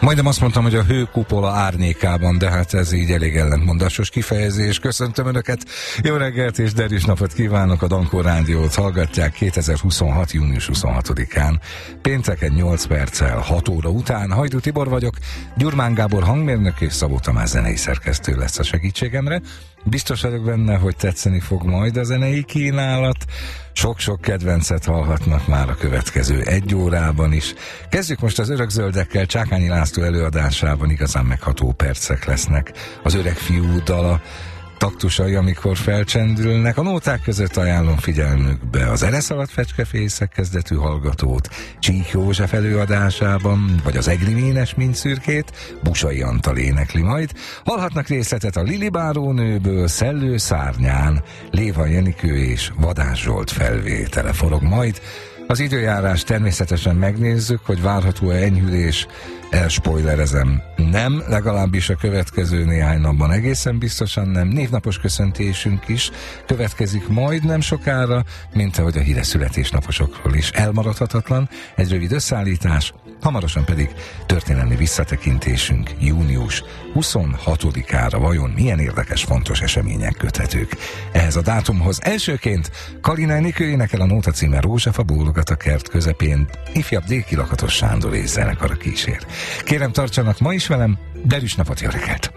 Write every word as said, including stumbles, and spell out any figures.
Majdnem azt mondtam, hogy a hőkupola árnyékában, de hát ez így elég ellentmondásos kifejezés. Köszöntöm Önöket, jó reggelt és derűs napot kívánok, a Dankó Rádiót hallgatják kétezer-huszonhat. június huszonhatodikán, pénteken nyolc perccel hat óra után. Hajdú Tibor vagyok, Gyurmán Gábor hangmérnök és Szabó Tamás zenei szerkesztő lesz a segítségemre. Biztos vagyok benne, hogy tetszeni fog majd a zenei kínálat. Sok-sok kedvencet hallhatnak már a következő egy órában is. Kezdjük most az Örökzöldekkel. Csákányi László előadásában igazán megható percek lesznek. Az öreg fiú dala taktusai, amikor felcsendülnek. A nóták között ajánlom figyelmükbe az Ereszaladt fecskefészek kezdetű hallgatót Csík József előadásában, vagy az Egri Ménes Mincürkét Busai Antal énekli majd. Hallhatnak részletet a Lili bárónőből, Szellő szárnyán Léva Jenikő és Vadás Zsolt felvétele forog majd. Az időjárás természetesen megnézzük, hogy várható-e enyhülés, elspoilerezem, nem, legalábbis a következő néhány napban egészen biztosan nem. Névnapos köszöntésünk is következik majd nem sokára, mint ahogy a híres születésnaposokról is elmaradhatatlan egy rövid összeállítás, hamarosan pedig történelmi visszatekintésünk június huszonhatodikára. Vajon milyen érdekes, fontos események köthetők ehhez a dátumhoz? Elsőként Kalina Enikő énekel, a nóta címe Rózsafa bólogat a kert közepén, ifjabb Déki Lakatos Sándor és zenekara kísér. Kérem, tartsanak ma is velem, derűs napot, jó reggelt!